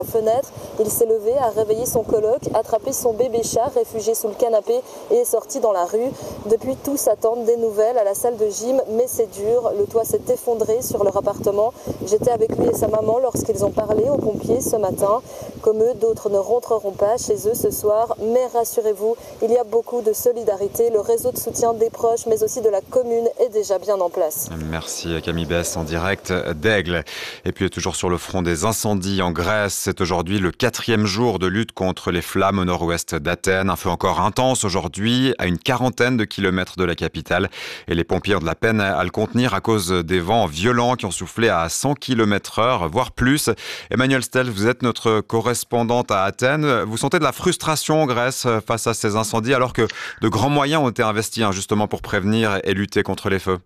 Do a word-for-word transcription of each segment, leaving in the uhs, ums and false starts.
fenêtre, il s'est levé, a réveillé son coloc, attrapé son bébé chat réfugié sous le canapé et est sorti dans la rue. Depuis, tous attendent des nouvelles à la salle de gym, mais c'est dur. Le toit s'est effondré sur leur appartement. J'étais avec lui et sa maman lorsqu'ils ont parlé aux pompiers ce matin. Comme eux, d'autres ne rentreront pas chez eux ce soir. Mais rassurez-vous, il y a beaucoup de solidarité. Le réseau de soutien des proches, mais aussi de la commune, est déjà bien en place. Merci Camille Bess en direct d'Aigle. Et puis toujours sur le front des incendies en Grèce, c'est aujourd'hui le quatrième jour de lutte contre les flammes au nord-ouest d'Athènes. Un feu encore intense aujourd'hui, à une quarantaine de kilomètres de la capitale. Et les pompiers ont de la peine à le contenir à cause des vents violents qui ont soufflé à cent kilomètres heure, voire plus. Emmanuel Stel, vous êtes notre correspondante à Athènes. Vous sentez de la frustration en Grèce face à ces incendies alors que de grands moyens ont été investis hein, justement pour prévenir et lutter contre les feux?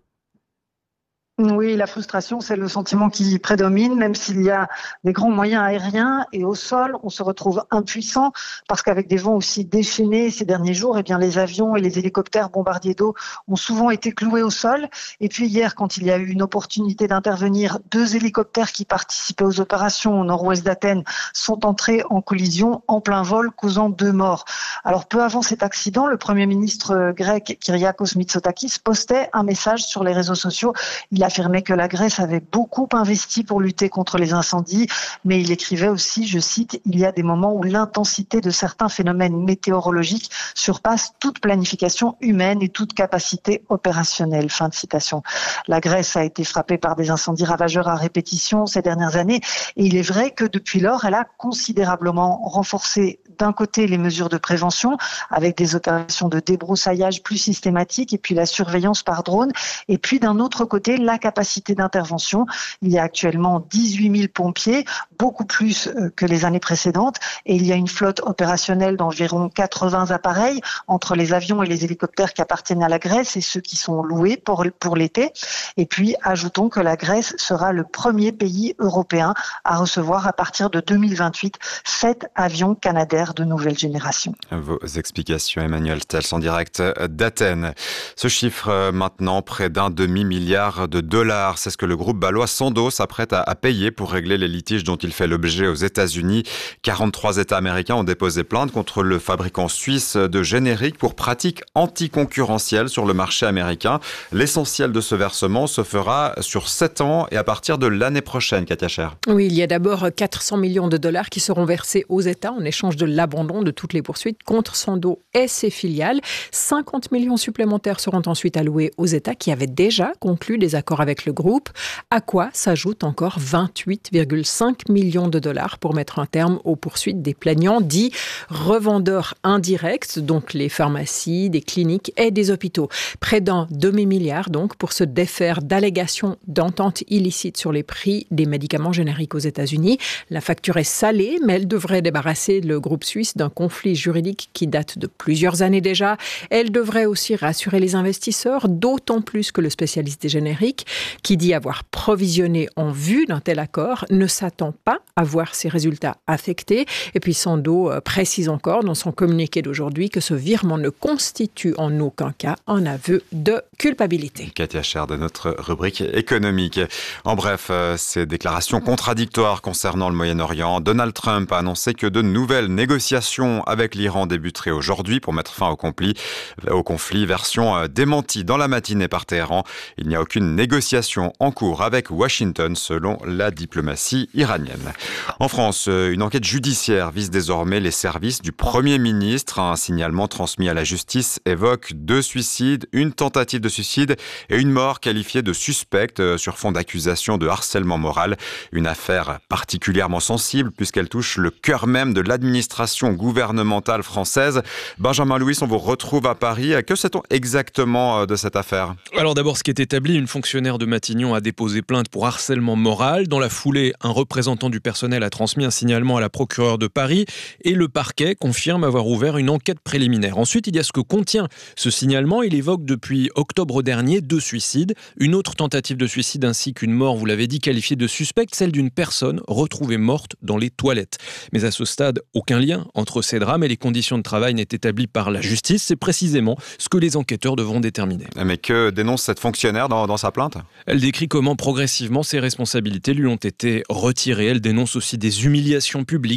Oui, la frustration, c'est le sentiment qui prédomine, même s'il y a des grands moyens aériens et au sol, on se retrouve impuissant parce qu'avec des vents aussi déchaînés ces derniers jours, eh bien, les avions et les hélicoptères bombardiers d'eau ont souvent été cloués au sol. Et puis hier, quand il y a eu une opportunité d'intervenir, deux hélicoptères qui participaient aux opérations au nord-ouest d'Athènes sont entrés en collision en plein vol, causant deux morts. Alors, peu avant cet accident, le Premier ministre grec Kyriakos Mitsotakis postait un message sur les réseaux sociaux. Il affirmait que la Grèce avait beaucoup investi pour lutter contre les incendies, mais il écrivait aussi, je cite, « Il y a des moments où l'intensité de certains phénomènes météorologiques surpasse toute planification humaine et toute capacité opérationnelle ». Fin de citation. La Grèce a été frappée par des incendies ravageurs à répétition ces dernières années et il est vrai que depuis lors, elle a considérablement renforcé d'un côté les mesures de prévention avec des opérations de débroussaillage plus systématiques et puis la surveillance par drone et puis d'un autre côté la capacité d'intervention. Il y a actuellement dix-huit mille pompiers, beaucoup plus que les années précédentes et il y a une flotte opérationnelle d'environ quatre-vingts appareils entre les avions et les hélicoptères qui appartiennent à la Grèce et ceux qui sont loués pour, pour l'été. Et puis ajoutons que la Grèce sera le premier pays européen à recevoir à partir de deux mille vingt-huit sept avions Canadair de nouvelle génération. Vos explications, Emmanuel Stels, en direct d'Athènes. Ce chiffre maintenant, près d'un demi-milliard de dollars, c'est ce que le groupe bâlois Sandoz s'apprête à payer pour régler les litiges dont il fait l'objet aux États-Unis. quarante-trois États américains ont déposé plainte contre le fabricant suisse de génériques pour pratiques anticoncurrentielles sur le marché américain. L'essentiel de ce versement se fera sur sept ans et à partir de l'année prochaine, Katia Cher. Oui, il y a d'abord quatre cents millions de dollars qui seront versés aux États en échange de l'abandon de toutes les poursuites contre Sandoz et ses filiales. cinquante millions supplémentaires seront ensuite alloués aux États qui avaient déjà conclu des accords avec le groupe, à quoi s'ajoutent encore vingt-huit virgule cinq millions de dollars pour mettre un terme aux poursuites des plaignants dits revendeurs indirects, donc les pharmacies, des cliniques et des hôpitaux. Près d'un demi-milliard donc pour se défaire d'allégations d'entente illicite sur les prix des médicaments génériques aux États-Unis. La facture est salée, mais elle devrait débarrasser le groupe suisse d'un conflit juridique qui date de plusieurs années déjà. Elle devrait aussi rassurer les investisseurs, d'autant plus que le spécialiste des génériques, qui dit avoir provisionné en vue d'un tel accord, ne s'attend pas à voir ses résultats affectés. Et puis Sandoz précise encore dans son communiqué d'aujourd'hui que ce virement ne constitue en aucun cas un aveu de culpabilité. Katia Cher de notre rubrique économique. En bref, ces déclarations contradictoires concernant le Moyen-Orient, Donald Trump a annoncé que de nouvelles négociations avec l'Iran débuteraient aujourd'hui pour mettre fin au conflit. Au conflit, version démentie dans la matinée par Téhéran. Il n'y a aucune négociation en cours avec Washington selon la diplomatie iranienne. En France, une enquête judiciaire vise désormais les services du Premier ministre. Un signalement transmis à la justice évoque deux suicides, une tentative de suicide et une mort qualifiée de suspecte sur fond d'accusation de harcèlement moral. Une affaire particulièrement sensible puisqu'elle touche le cœur même de l'administration gouvernementale française. Benjamin Louis, on vous retrouve à Paris. Que sait-on exactement de cette affaire ? Alors d'abord, ce qui est établi, une fonctionnaire de Matignon a déposé plainte pour harcèlement moral. Dans la foulée, un représentant du personnel a transmis un signalement à la procureure de Paris et le parquet confirme avoir ouvert une enquête préliminaire. Ensuite, il y a ce que contient ce signalement. Il évoque depuis octobre dernier deux suicides, une autre tentative de suicide ainsi qu'une mort, vous l'avez dit, qualifiée de suspecte, celle d'une personne retrouvée morte dans les toilettes. Mais à ce stade, aucun lien entre ces drames et les conditions de travail n'est établi par la justice. C'est précisément ce que les enquêteurs devront déterminer. Mais que dénonce cette fonctionnaire dans, dans sa plainte ? plainte. Elle décrit comment progressivement ses responsabilités lui ont été retirées. Elle dénonce aussi des humiliations publiques